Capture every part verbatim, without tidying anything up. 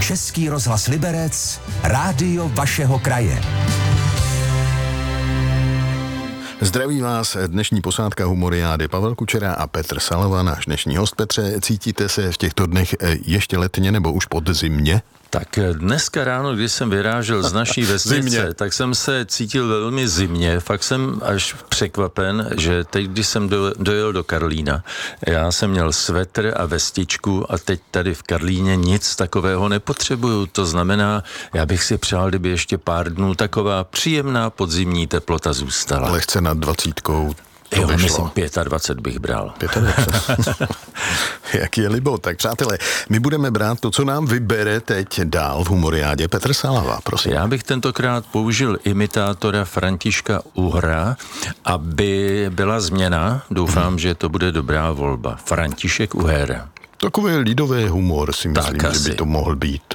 Český rozhlas Liberec, rádio vašeho kraje. Zdraví vás dnešní posádka Humoriády Pavel Kučera a Petr Salava, náš dnešní host. Petře, cítíte se v těchto dnech ještě letně nebo už podzimně? Tak dneska ráno, když jsem vyrážel z naší vesnice, tak jsem se cítil velmi zimně. Fakt jsem až překvapen, že teď, když jsem do, dojel do Karlína, já jsem měl svetr a vestičku a teď tady v Karlíně nic takového nepotřebuju. To znamená, já bych si přál, kdyby ještě pár dnů taková příjemná podzimní teplota zůstala. Lehce nad dvacítkou. To jo, vyšlo. myslím dvacet pět bych bral. dvacet pět Jak je libo. Tak přátelé, my budeme brát to, co nám vybere teď dál v Humoriádě. Petr Salava, prosím. Já bych tentokrát použil imitátora Františka Uhra, aby byla změna. Doufám, hmm. že to bude dobrá volba. František Uher. Takový lidový humor si myslím, tak že asi. by to mohl být.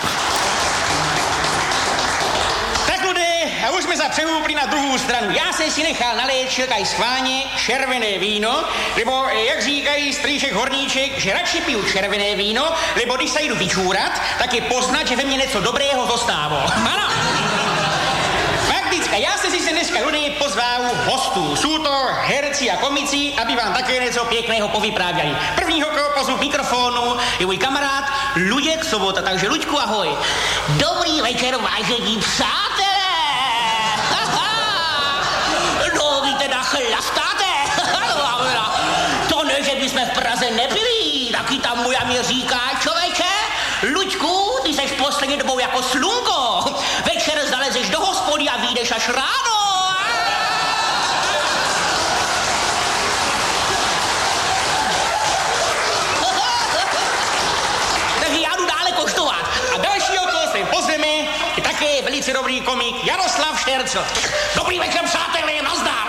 Přehoupli na druhou stranu. Já jsem si nechal nalét tady schválně červené víno, nebo jak říkají strýšek Horníček, že radši piju červené víno, nebo když se jdu vyčůrat, tak je poznat, že ve mně něco dobrého zostávalo. Ano. Fakticky, já jsem si se dneska ľudí pozval hostů. Jsou to herci a komici, aby vám také něco pěkného povyprávěli. Prvního, koho pozvu k mikrofonu, je můj kamarád Luděk Sobota, takže Luďku, ahoj. Dobrý večer, vážení přátelé. No, vy teda chlastáte. To ne, že bychom v Praze nepili. Taky tam moja mě říká, člověče, Luďku, ty seš poslední dobou jako slunko. Večer zalezeš do hospody a vyjdeš až ráno. Takže já jdu dále koštovat. A dalšího, koho sem pozveme, je také velice dobrý komik Jaroslav Štercl. Dobrý večer, přátelé, nazdar.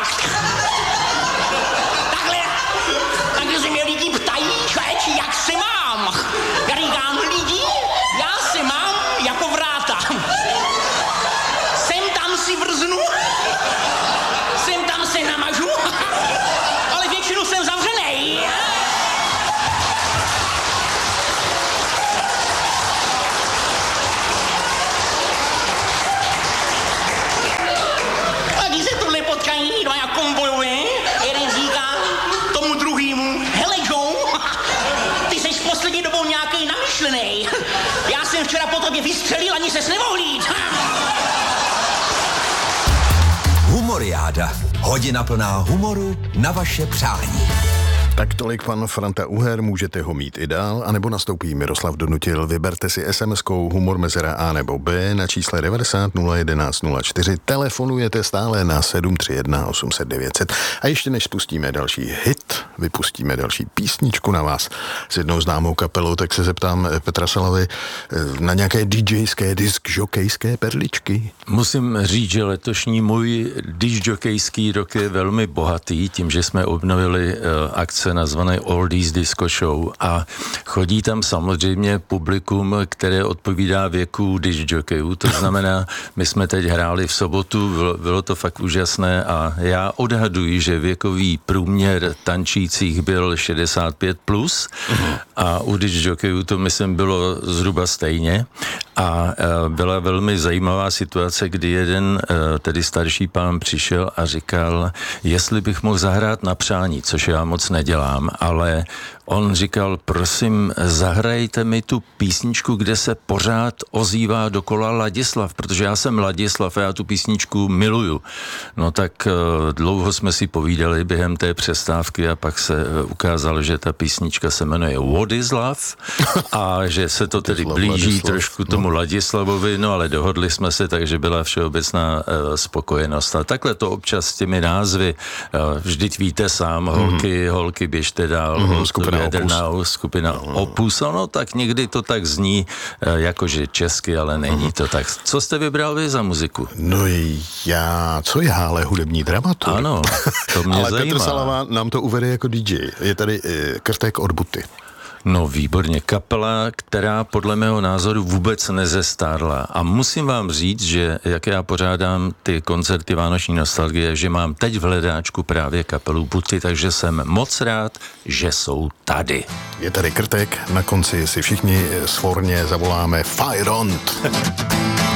Takhle, takže se mě lidi ptají, člověči, jak se mám. Já říkám, lidi, já se mám jako vráta. Sem tam si vrznu, sem tam se namažu, ale většinu jsem zavřenej. A když se tohle potkají, dva jak konvojuje, jeden říká tomu druhýmu, hele Joe, ty seš poslední dobou nějaký namyšlenej. Já jsem včera po tobě vystřelil, ani ses nemohl jít. Humoriáda. Hodina plná humoru na vaše přání. Tak tolik pan Franta Uher, můžete ho mít i dál, anebo nastoupí Miroslav Donutil. Vyberte si es em eskou humor mezera A nebo B na čísle devadesát nula jedenáct nula čtyři. Telefonujete stále na sedm tři jedna osm set devět set. A ještě než spustíme další hit, vypustíme další písničku na vás s jednou známou kapelou, tak se zeptám Petra Salavy na nějaké DJské, diskžokejské perličky. Musím říct, že letošní můj diskžokejský rok je velmi bohatý, tím, že jsme obnovili uh, akce nazvané Oldies Disco Show a chodí tam samozřejmě publikum, které odpovídá věku diskjokejů. To znamená, my jsme teď hráli v sobotu, bylo, bylo to fakt úžasné a já odhaduji, že věkový průměr tančících byl šedesát pět plus a u diskjokejů to myslím bylo zhruba stejně a byla velmi zajímavá situace, kdy jeden tedy starší pán přišel a říkal, jestli bych mohl zahrát na přání, což já moc nedělám, ale on říkal, prosím, zahrajte mi tu písničku, kde se pořád ozývá dokola Ladislav, protože já jsem Ladislav a já tu písničku miluju. No tak uh, dlouho jsme si povídali během té přestávky a pak se uh, ukázalo, že ta písnička se jmenuje Wodislav a že se to tedy blíží Ladislav. Trošku tomu Ladislavovi, no ale dohodli jsme se, takže byla všeobecná uh, spokojenost. A takhle to občas s těmi názvy, uh, vždyť víte sám, holky, mm-hmm. holky běžte dál, mm-hmm, skupina jaderná Opus. skupina no. Opus, no tak někdy to tak zní, jakože česky, ale není mm-hmm. to tak. Co jste vybral vy za muziku? No já, co já, ale hudební dramaturg. Ano, to mě ale zajímá. Petr Salava nám to uvede jako dý džej. Je tady e, Krtek od Buty. No výborně, kapela, která podle mého názoru vůbec nezestárla. A musím vám říct, že jak já pořádám ty koncerty Vánoční nostalgie, že mám teď v hledáčku právě kapelu Buty, takže jsem moc rád, že jsou tady. Je tady Krtek, na konci si všichni svorně zavoláme Fire on!